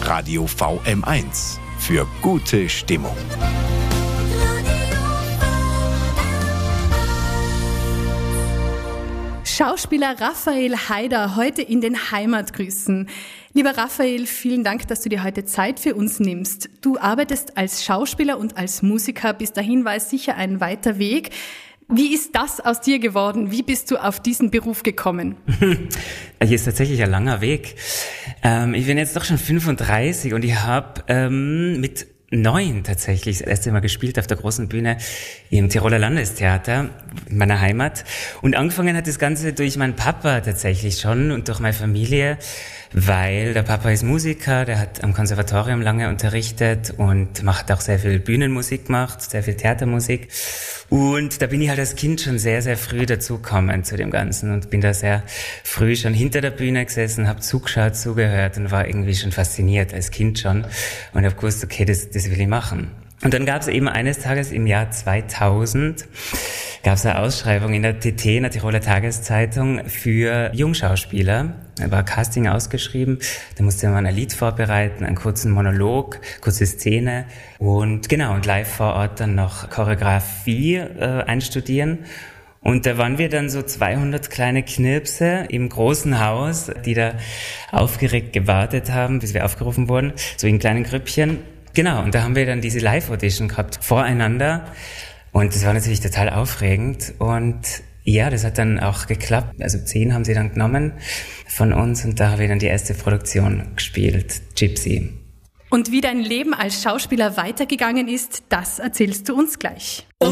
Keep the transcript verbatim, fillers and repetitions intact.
Radio V M eins. Für gute Stimmung. Schauspieler Raphael Haider heute in den Heimatgrüßen. Lieber Raphael, vielen Dank, dass du dir heute Zeit für uns nimmst. Du arbeitest als Schauspieler und als Musiker. Bis dahin war es sicher ein weiter Weg. Wie ist das aus dir geworden? Wie bist du auf diesen Beruf gekommen? Hier ist tatsächlich ein langer Weg. Ähm, ich bin jetzt doch schon fünfunddreißig und ich habe ähm, mit neun tatsächlich das erste Mal gespielt auf der großen Bühne im Tiroler Landestheater in meiner Heimat. Und angefangen hat das Ganze durch meinen Papa tatsächlich schon und durch meine Familie, weil der Papa ist Musiker, der hat am Konservatorium lange unterrichtet und macht auch sehr viel Bühnenmusik gemacht, sehr viel Theatermusik. Und da bin ich halt als Kind schon sehr, sehr früh dazugekommen zu dem Ganzen und bin da sehr früh schon hinter der Bühne gesessen, habe zugeschaut, zugehört und war irgendwie schon fasziniert als Kind schon und habe gewusst, okay, das, das will ich machen. Und dann gab es eben eines Tages im Jahr zweitausend, gab es eine Ausschreibung in der T T, in der Tiroler Tageszeitung, für Jungschauspieler. Da war Casting ausgeschrieben, da musste man ein Lied vorbereiten, einen kurzen Monolog, kurze Szene und genau, und live vor Ort dann noch Choreografie äh, einstudieren. Und da waren wir dann so zweihundert kleine Knirpse im großen Haus, die da aufgeregt gewartet haben, bis wir aufgerufen wurden, so in kleinen Grüppchen. Genau, und da haben wir dann diese Live-Audition gehabt, voreinander. Und das war natürlich total aufregend. Und ja, das hat dann auch geklappt. Also zehn haben sie dann genommen von uns. Und da habe ich dann die erste Produktion gespielt, Gypsy. Und wie dein Leben als Schauspieler weitergegangen ist, das erzählst du uns gleich.